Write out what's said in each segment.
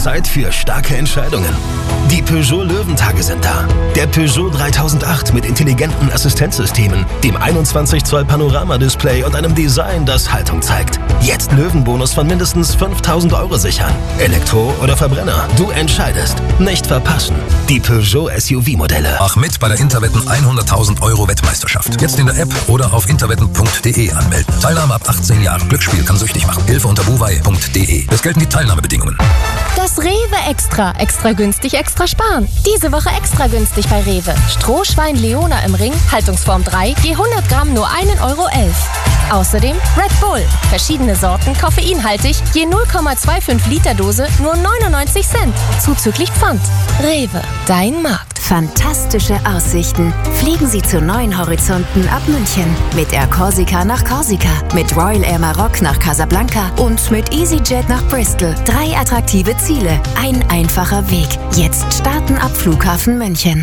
Zeit für starke Entscheidungen. Die Peugeot Löwentage sind da. Der Peugeot 3008 mit intelligenten Assistenzsystemen, dem 21 Zoll Panorama-Display und einem Design, das Haltung zeigt. Jetzt Löwenbonus von mindestens 5.000 € sichern. Elektro oder Verbrenner, du entscheidest. Nicht verpassen. Die Peugeot SUV-Modelle. Mach mit bei der Interwetten 100.000 € Wettmeisterschaft. Jetzt in der App oder auf interwetten.de anmelden. Teilnahme ab 18 Jahren. Glücksspiel kann süchtig machen. Hilfe unter buwei.de. Es gelten die Teilnahmebedingungen. Das Rewe Extra. Extra günstig, extra sparen. Diese Woche extra günstig bei Rewe. Strohschwein Leona im Ring, Haltungsform 3, je 100 Gramm nur 1,11 €. Außerdem Red Bull. Verschiedene Sorten, koffeinhaltig, je 0,25 Liter Dose nur 99 Cent. Zuzüglich Pfand. Rewe, dein Markt. Fantastische Aussichten. Fliegen Sie zu neuen Horizonten ab München. Mit Air Corsica nach Korsika, mit Royal Air Maroc nach Casablanca und mit EasyJet nach Bristol. 3 attraktive Ziele, ein einfacher Weg. Jetzt starten ab Flughafen München.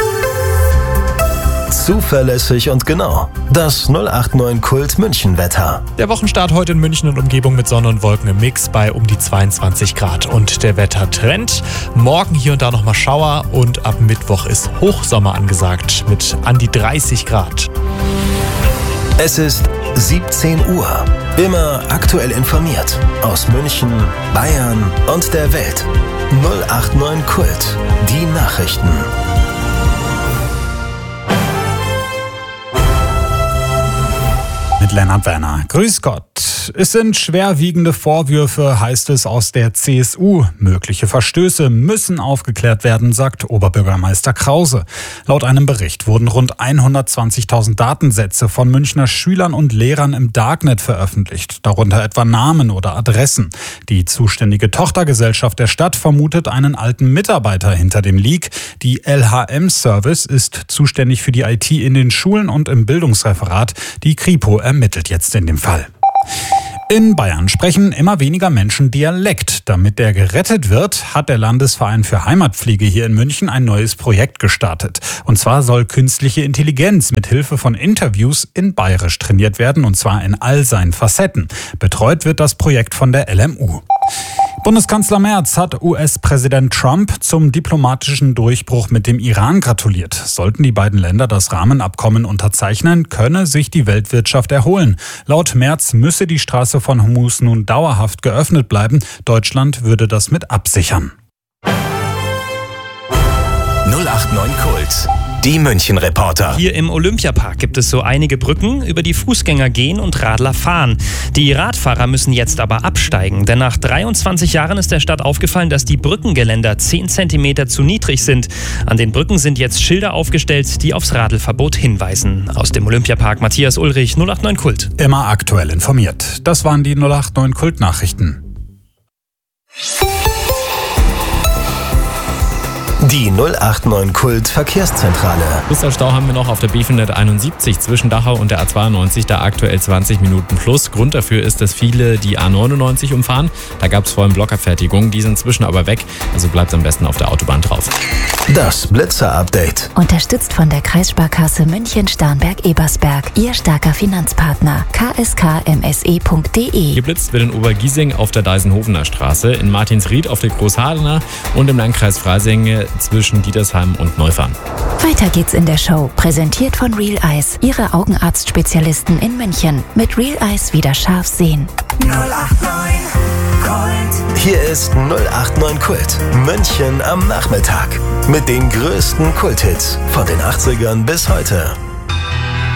Zuverlässig und genau. Das 089 Kult München Wetter. Der Wochenstart heute in München und Umgebung mit Sonne und Wolken im Mix bei um die 22 Grad. Und der Wettertrend: morgen hier und da nochmal Schauer und ab Mittwoch ist Hochsommer angesagt mit an die 30 Grad. Es ist 17 Uhr. Immer aktuell informiert. Aus München, Bayern und der Welt. 089 Kult. Die Nachrichten. Mit Lennart Werner. Grüß Gott. Es sind schwerwiegende Vorwürfe, heißt es aus der CSU. Mögliche Verstöße müssen aufgeklärt werden, sagt Oberbürgermeister Krause. Laut einem Bericht wurden rund 120.000 Datensätze von Münchner Schülern und Lehrern im Darknet veröffentlicht, darunter etwa Namen oder Adressen. Die zuständige Tochtergesellschaft der Stadt vermutet einen alten Mitarbeiter hinter dem Leak. Die LHM Service ist zuständig für die IT in den Schulen und im Bildungsreferat. Die Kripo ermittelt jetzt in dem Fall. In Bayern sprechen immer weniger Menschen Dialekt. Damit der gerettet wird, hat der Landesverein für Heimatpflege hier in München ein neues Projekt gestartet. Und zwar soll künstliche Intelligenz mit Hilfe von Interviews in Bayerisch trainiert werden, und zwar in all seinen Facetten. Betreut wird das Projekt von der LMU. Bundeskanzler Merz hat US-Präsident Trump zum diplomatischen Durchbruch mit dem Iran gratuliert. Sollten die beiden Länder das Rahmenabkommen unterzeichnen, könne sich die Weltwirtschaft erholen. Laut Merz müsse die Straße von Hormuz nun dauerhaft geöffnet bleiben. Deutschland würde das mit absichern. 089 Kult. Die München-Reporter. Hier im Olympiapark gibt es so einige Brücken, über die Fußgänger gehen und Radler fahren. Die Radfahrer müssen jetzt aber absteigen, denn nach 23 Jahren ist der Stadt aufgefallen, dass die Brückengeländer 10 cm zu niedrig sind. An den Brücken sind jetzt Schilder aufgestellt, die aufs Radlverbot hinweisen. Aus dem Olympiapark Matthias Ulrich, 089 Kult. Immer aktuell informiert. Das waren die 089 Kult-Nachrichten. Die 089 Kult Verkehrszentrale. Stau haben wir noch auf der B471 zwischen Dachau und der A92, da aktuell 20 Minuten plus. Grund dafür ist, dass viele die A99 umfahren. Da gab es vorhin Blockabfertigungen, die sind inzwischen aber weg. Also bleibt am besten auf der Autobahn drauf. Das Blitzer-Update. Unterstützt von der Kreissparkasse München-Starnberg-Ebersberg. Ihr starker Finanzpartner. kskmse.de. Geblitzt wird in Obergiesing auf der Deisenhofener Straße, in Martinsried auf der Großhadener und im Landkreis Freising zwischen Dietersheim und Neufahren. Weiter geht's in der Show. Präsentiert von Real Eyes, Ihre Augenarztspezialisten in München. Mit Real Eyes wieder scharf sehen. 089 Kult. Hier ist 089 Kult. München am Nachmittag. Mit den größten Kulthits von den 80ern bis heute.